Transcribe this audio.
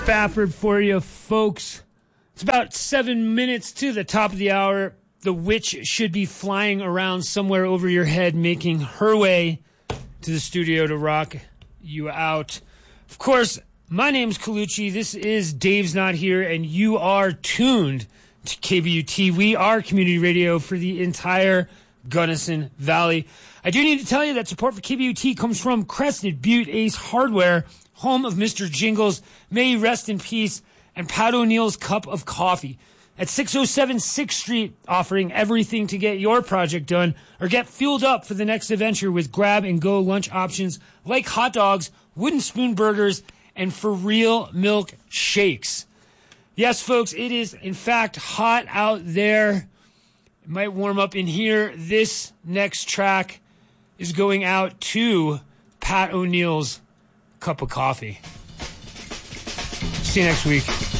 Spafford for you, folks. It's about 7 minutes to the top of the hour. The witch should be flying around somewhere over your head, making her way to the studio to rock you out. Of course, my name's Colucci. This is Dave's Not Here, and you are tuned to KBUT. We are community radio for the entire Gunnison Valley. I do need to tell you that support for KBUT comes from Crested Butte Ace Hardware, home of Mr. Jingles, may he rest in peace, and Pat O'Neill's Cup of Coffee. At 607 6th Street, offering everything to get your project done or get fueled up for the next adventure with grab-and-go lunch options like hot dogs, wooden spoon burgers, and for real milk shakes. Yes, folks, it is, in fact, hot out there. It might warm up in here. This next track is going out to Pat O'Neill's Cup of Coffee. See you next week.